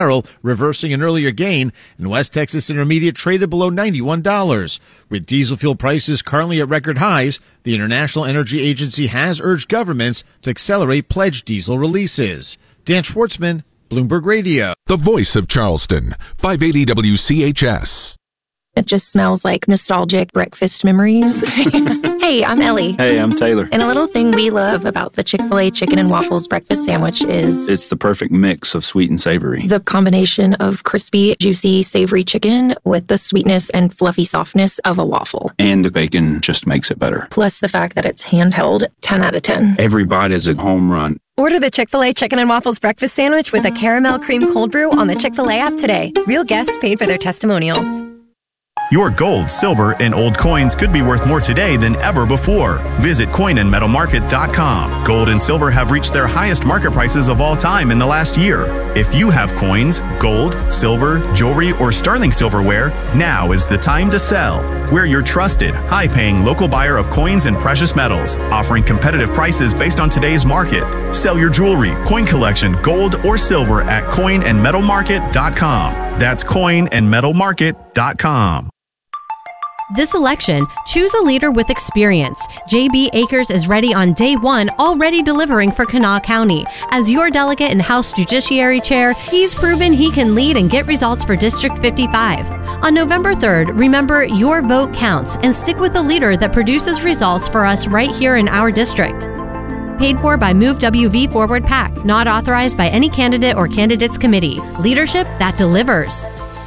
reversing an earlier gain, and West Texas Intermediate traded below $91. With diesel fuel prices currently at record highs, the International Energy Agency has urged governments to accelerate pledged diesel releases. Dan Schwartzman, Bloomberg Radio. The voice of Charleston, 580 WCHS. It just smells like nostalgic breakfast memories. Hey, I'm Ellie. Hey, I'm Taylor. And a little thing we love about the Chick-fil-A chicken and waffles breakfast sandwich is... it's the perfect mix of sweet and savory. The combination of crispy, juicy, savory chicken with the sweetness and fluffy softness of a waffle. And the bacon just makes it better. Plus the fact that it's handheld, 10 out of 10. Every bite is a home run. Order the Chick-fil-A Chicken and Waffles Breakfast Sandwich with a caramel cream cold brew on the Chick-fil-A app today. Real guests paid for their testimonials. Your gold, silver, and old coins could be worth more today than ever before. Visit coinandmetalmarket.com. Gold and silver have reached their highest market prices of all time in the last year. If you have coins, gold, silver, jewelry, or sterling silverware, now is the time to sell. We're your trusted, high-paying local buyer of coins and precious metals, offering competitive prices based on today's market. Sell your jewelry, coin collection, gold, or silver at coinandmetalmarket.com. That's coinandmetalmarket.com. This election, choose a leader with experience. J.B. Akers is ready on day one, already delivering for Kanawha County. As your delegate and House Judiciary Chair, he's proven he can lead and get results for District 55. On November 3rd, remember your vote counts and stick with a leader that produces results for us right here in our district. Paid for by Move WV Forward PAC, not authorized by any candidate or candidates committee. Leadership that delivers.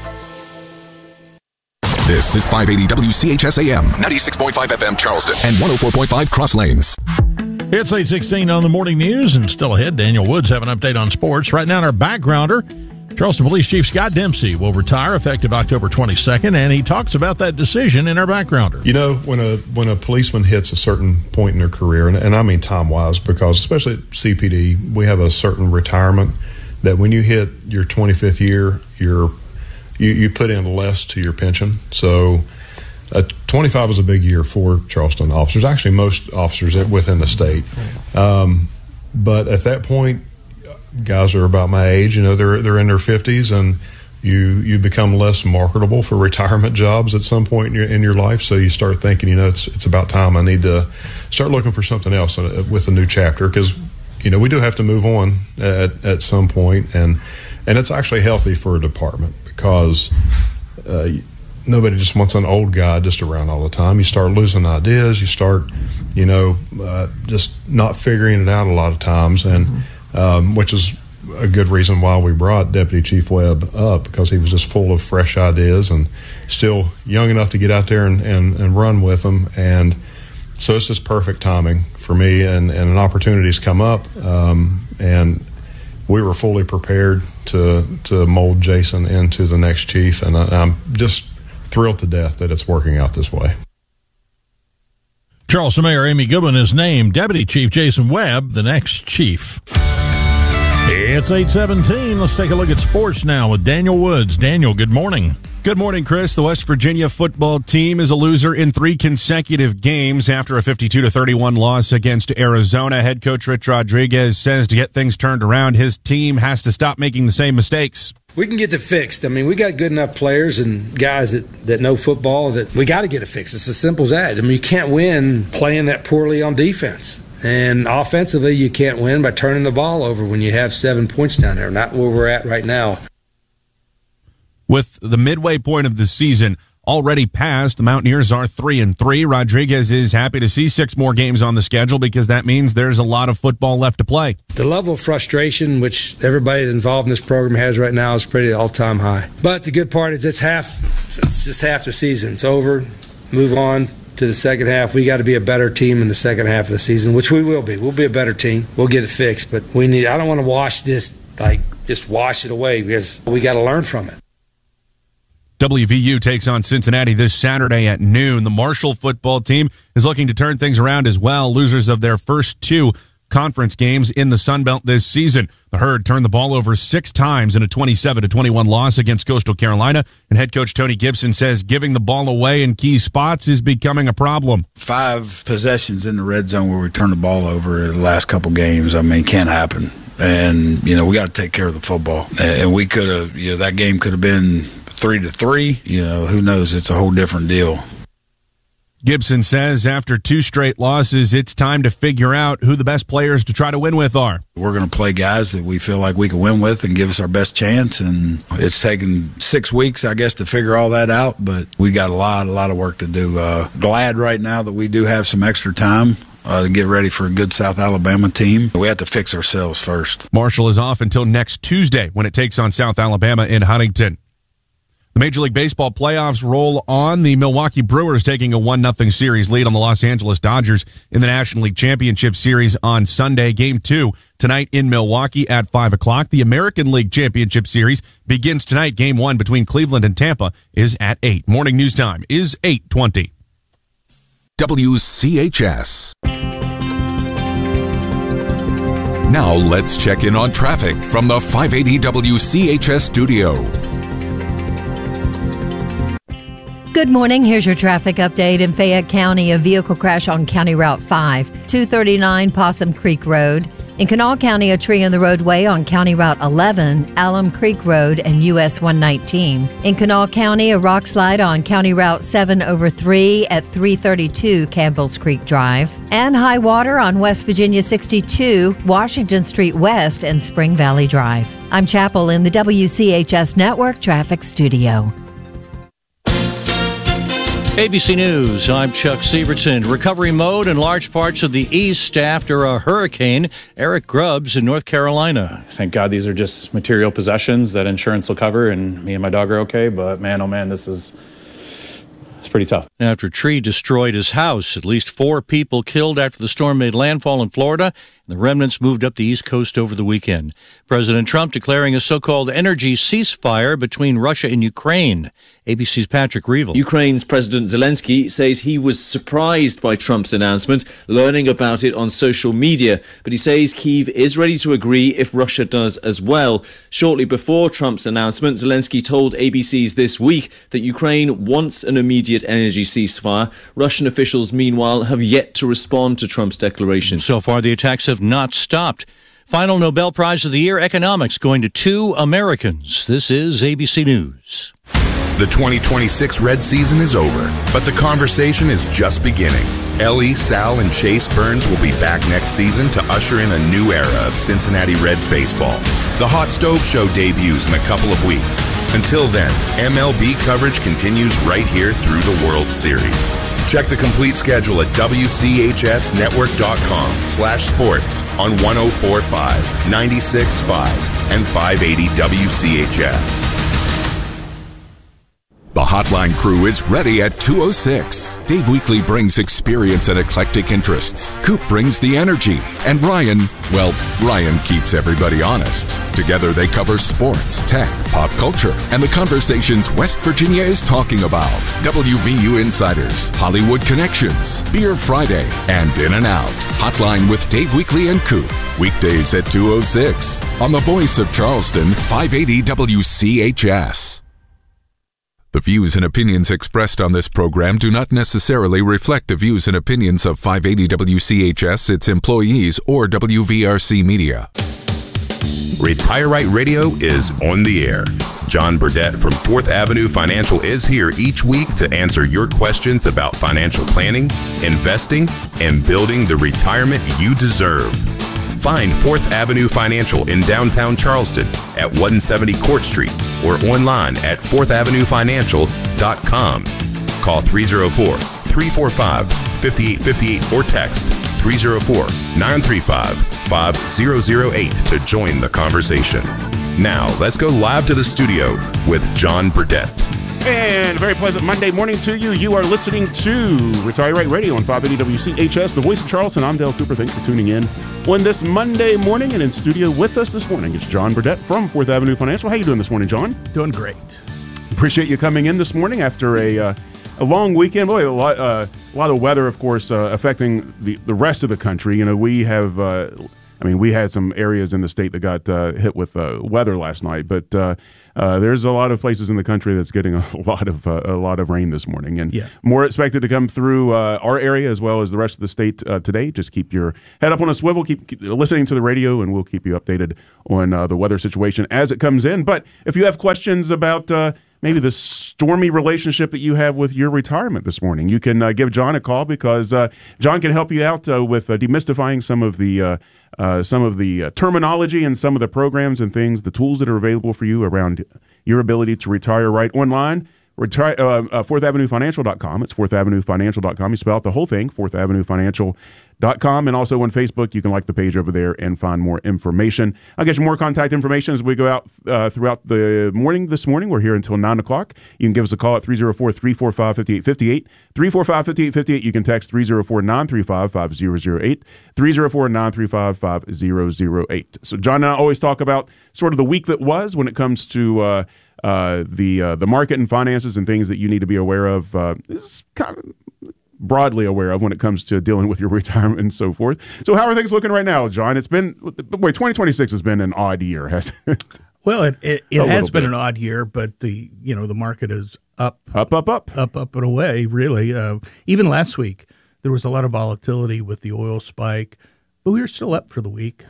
This is 580 WCHS AM, 96.5 FM Charleston, and 104.5 Cross Lanes. It's 8:16 on the morning news, and still ahead, Daniel Woods have an update on sports. Right now, our backgrounder, Charleston Police Chief Scott Dempsey, will retire effective October 22nd, and he talks about that decision in our backgrounder. You know, when a policeman hits a certain point in their career, and I mean time-wise, because especially at CPD, we have a certain retirement that when you hit your 25th year, you put in less to your pension. So 25 is a big year for Charleston officers, actually most officers within the state. But at that point, guys are about my age, they're in their 50s, and you become less marketable for retirement jobs at some point in your life. So you start thinking, it's about time I need to start looking for something else with a new chapter, because we do have to move on at some point, and it's actually healthy for a department, because nobody just wants an old guy just around all the time. You start losing ideas. You start, just not figuring it out a lot of times, and which is a good reason why we brought Deputy Chief Webb up, because he was just full of fresh ideas and still young enough to get out there and run with them. And so it's just perfect timing for me, and an opportunity's come up, and we were fully prepared to mold Jason into the next chief, and I'm just thrilled to death that it's working out this way. Charleston Mayor Amy Goodwin has named Deputy Chief Jason Webb the next chief. It's 8:17. Let's take a look at sports now with Daniel Woods. Daniel, good morning. Good morning, Chris. The West Virginia football team is a loser in 3 consecutive games after a 52-31 loss against Arizona. Head coach Rich Rodriguez says to get things turned around, his team has to stop making the same mistakes. We can get it fixed. I mean, we got good enough players and guys that know football that we got to get it fixed. It's as simple as that. I mean, you can't win playing that poorly on defense. And offensively, you can't win by turning the ball over when you have 7 points down there. Not where we're at right now. With the midway point of the season already passed, the Mountaineers are 3-3. Rodriguez is happy to see 6 more games on the schedule, because that means there's a lot of football left to play. The level of frustration which everybody that's involved in this program has right now is pretty all-time high. But the good part is it's just half the season. It's over. Move on to the second half. We got to be a better team in the second half of the season, which we will be. We'll be a better team. We'll get it fixed. But I don't want to wash this, just wash it away, because we got to learn from it. WVU takes on Cincinnati this Saturday at noon. The Marshall football team is looking to turn things around as well, losers of their first 2 conference games in the Sun Belt this season. The Herd turned the ball over 6 times in a 27-21 loss against Coastal Carolina, and head coach Tony Gibson says giving the ball away in key spots is becoming a problem. 5 possessions in the red zone where we turn the ball over the last couple games, can't happen. and we got to take care of the football. And we could have, that game could have been 3-3. Who knows? It's a whole different deal. Gibson says after 2 straight losses, it's time to figure out who the best players to try to win with are. We're going to play guys that we feel like we can win with and give us our best chance. And it's taken 6 weeks, I guess, to figure all that out. But we got a lot of work to do. Glad right now that we do have some extra time to get ready for a good South Alabama team. We have to fix ourselves first. Marshall is off until next Tuesday when it takes on South Alabama in Huntington. The Major League Baseball playoffs roll on. The Milwaukee Brewers taking a 1-0 series lead on the Los Angeles Dodgers in the National League Championship Series on Sunday. Game 2 tonight in Milwaukee at 5 o'clock. The American League Championship Series begins tonight. Game 1 between Cleveland and Tampa is at 8. Morning news time is 8:20. WCHS. Now let's check in on traffic from the 580 WCHS studio. Good morning. Here's your traffic update. In Fayette County, a vehicle crash on County Route 5, 239 Possum Creek Road. In Kanawha County, a tree in the roadway on County Route 11, Alum Creek Road and US 119. In Kanawha County, a rock slide on County Route 7/3 at 332 Campbell's Creek Drive. And high water on West Virginia 62, Washington Street West and Spring Valley Drive. I'm Chapel in the WCHS Network Traffic Studio. ABC News, I'm Chuck Sievertson. Recovery mode in large parts of the East after a hurricane. Eric Grubbs in North Carolina. Thank God these are just material possessions that insurance will cover, and me and my dog are okay, but man, oh man, it's pretty tough. After a tree destroyed his house, at least 4 people killed after the storm made landfall in Florida, and the remnants moved up the East Coast over the weekend. President Trump declaring a so-called energy ceasefire between Russia and Ukraine. ABC's Patrick Reevell. Ukraine's President Zelensky says he was surprised by Trump's announcement, learning about it on social media. But he says Kyiv is ready to agree if Russia does as well. Shortly before Trump's announcement, Zelensky told ABC's This Week that Ukraine wants an immediate energy ceasefire. Russian officials, meanwhile, have yet to respond to Trump's declaration. So far, the attacks have not stopped. Final Nobel Prize of the Year, Economics, going to 2 Americans. This is ABC News. The 2026 Red season is over, but the conversation is just beginning. Ellie, Sal, and Chase Burns will be back next season to usher in a new era of Cincinnati Reds baseball. The Hot Stove Show debuts in a couple of weeks. Until then, MLB coverage continues right here through the World Series. Check the complete schedule at WCHSnetwork.com/sports on 104.5, 96.5, and 580 WCHS. The Hotline crew is ready at 2:06. Dave Weekley brings experience and eclectic interests. Coop brings the energy. And Ryan keeps everybody honest. Together they cover sports, tech, pop culture, and the conversations West Virginia is talking about. WVU Insiders, Hollywood Connections, Beer Friday, and In and Out. Hotline with Dave Weekley and Coop. Weekdays at 2:06. On the voice of Charleston, 580 WCHS. The views and opinions expressed on this program do not necessarily reflect the views and opinions of 580 WCHS, its employees, or WVRC Media. Retire Right Radio is on the air. John Burdett from 4th Avenue Financial is here each week to answer your questions about financial planning, investing, and building the retirement you deserve. Find 4th Avenue Financial in downtown Charleston at 170 Court Street or online at 4thAvenueFinancial.com. Call 304-345-5858 or text 304-935-5008 to join the conversation. Now, let's go live to the studio with John Burdett. And a very pleasant Monday morning to you. You are listening to Retire Right Radio on 580 WCHS, the voice of Charleston. I'm Dale Cooper. Thanks for tuning in on this Monday morning. And in studio with us this morning is John Burdett from 4th Avenue Financial. How you doing this morning, John? Doing great. Appreciate you coming in this morning after a long weekend. Boy, a lot of weather, of course, affecting the rest of the country. You know, we have... we had some areas in the state that got hit with weather last night, but there's a lot of places in the country that's getting a lot of rain this morning, and more expected to come through our area as well as the rest of the state today. Just keep your head up on a swivel, keep listening to the radio, and we'll keep you updated on the weather situation as it comes in. But if you have questions about maybe the stormy relationship that you have with your retirement this morning, you can give John a call, because John can help you out with demystifying some of the terminology and some of the programs and things, the tools that are available for you around your ability to retire right online. 4thAvenueFinancial.com. It's 4thAvenueFinancial.com. You spell out the whole thing, 4thAvenueFinancial.com. And also on Facebook, you can like the page over there and find more information. I'll get you more contact information as we go out throughout the morning. This morning, we're here until 9 o'clock. You can give us a call at 304-345-5858. 345-5858. You can text 304-935-5008. 304-935-5008. So John and I always talk about sort of the week that was when it comes to the market and finances and things that you need to be aware of, is kind of broadly aware of when it comes to dealing with your retirement and so forth. So how are things looking right now, John? It's been, 2026 has been an odd year, hasn't it? Well, it has been an odd year, but the market is up and away, really. Even last week, there was a lot of volatility with the oil spike, but we were still up for the week,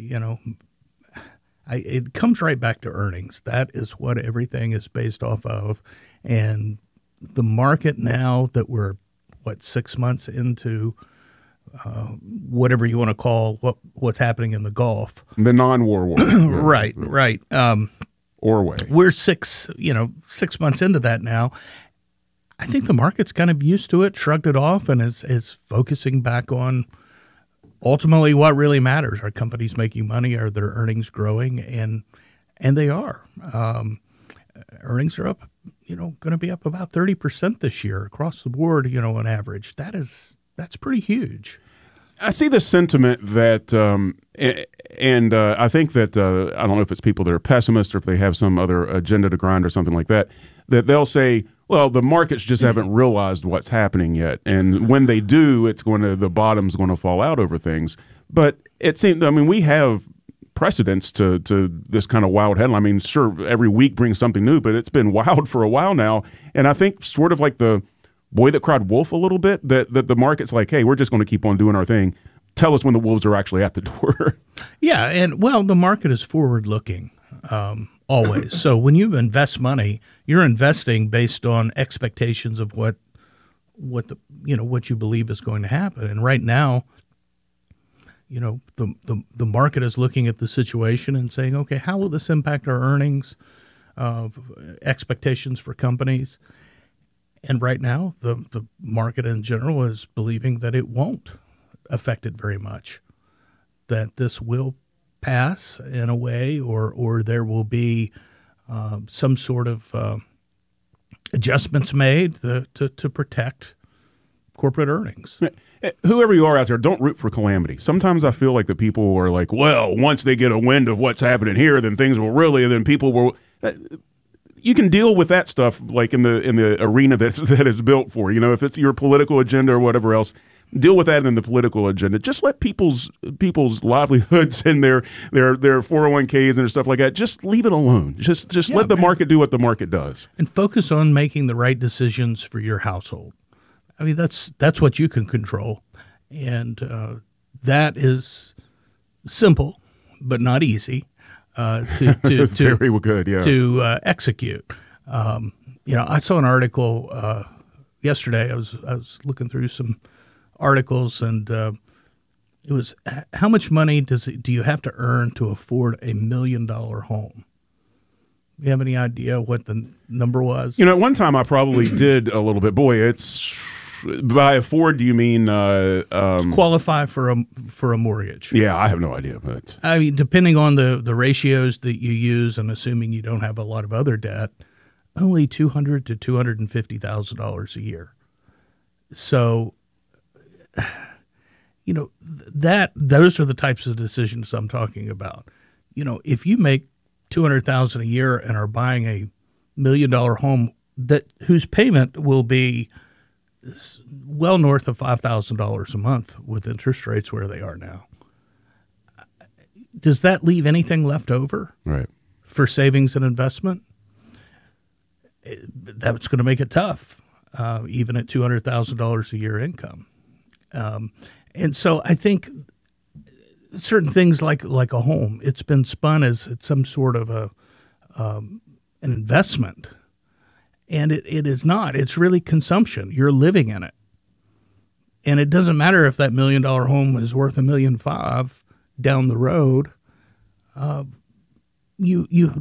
it comes right back to earnings. That is what everything is based off of. And the market now that we're, 6 months into whatever you want to call what's happening in the Gulf. The non-war war. Right. Or way. We're 6 months into that now. I think the market's kind of used to it, shrugged it off, and is focusing back on ultimately what really matters. Are companies making money? Are their earnings growing? And they are. Earnings are up, going to be up about 30% this year across the board, on average. That's pretty huge. I see the sentiment that, and I think that, I don't know if it's people that are pessimists or if they have some other agenda to grind or something like that, that they'll say, well, the markets just haven't realized what's happening yet. And when they do, the bottom's going to fall out over things. But it seems, we have precedents to this kind of wild headline. Sure, every week brings something new, but it's been wild for a while now. And I think sort of like the boy that cried wolf a little bit, that the market's like, hey, we're just going to keep on doing our thing. Tell us when the wolves are actually at the door. Yeah, and the market is forward-looking always. So when you invest money, you're investing based on expectations of what you believe is going to happen. And right now, the market is looking at the situation and saying, okay, how will this impact our earnings, expectations for companies? And right now, the market in general is believing that it won't affect it very much, that this will pass in a way, or there will be some sort of adjustments made to protect corporate earnings. Whoever you are out there, don't root for calamity. Sometimes I feel like the people are like, well, once they get a wind of what's happening here, then things will really, and then people will. You can deal with that stuff like in the arena that is built for. If it's your political agenda or whatever else, deal with that in the political agenda. Just let people's livelihoods and their 401ks and their stuff like that, just leave it alone. Just let the market do what the market does. And focus on making the right decisions for your household. That's what you can control. And that is simple, but not easy. Very good, yeah. To execute. I saw an article yesterday. I was looking through some articles, and it was how much money do you have to earn to afford $1 million home? You have any idea what the number was? At one time I probably did a little bit. Boy, it's by afford. Do you mean qualify for a mortgage? Yeah, I have no idea. But depending on the ratios that you use, and assuming you don't have a lot of other debt, only $200,000 to $250,000 a year. So, those are the types of decisions I'm talking about. If you make $200,000 a year and are buying $1 million home whose payment will be well north of $5,000 a month with interest rates where they are now, does that leave anything left over right. for savings and investment? that's going to make it tough, even at $200,000 a year income. And so I think certain things like a home, it's been spun as some sort of an investment, and it is not. It's really consumption. You're living in it, and it doesn't matter if that $1 million home is worth $1.5 million down the road. You